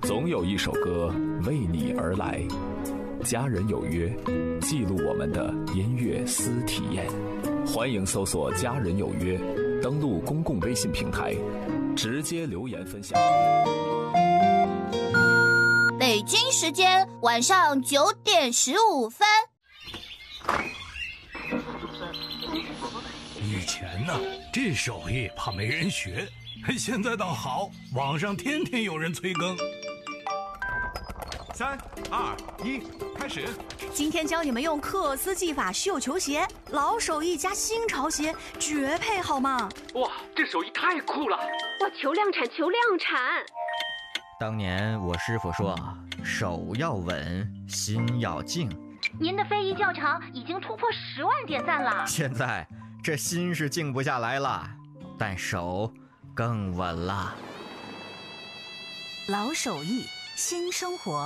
总有一首歌为你而来。家人有约，记录我们的音乐私体验。欢迎搜索家人有约，登录公共微信平台，直接留言分享。 北京时间晚上9点15分。 以前呢，这手艺怕没人学，现在倒好，网上天天有人催更。 3、2、1，开始！ 今天教你们用克斯技法绣球鞋，老手艺加新潮鞋，绝配好吗？ 哇，这手艺太酷了！ 哇，求量产，求量产！ 当年我师傅说，手要稳，心要静。 您的非遗教程已经突破10万点赞了。 现在这心是静不下来了，但手更稳了。 老手艺，新生活。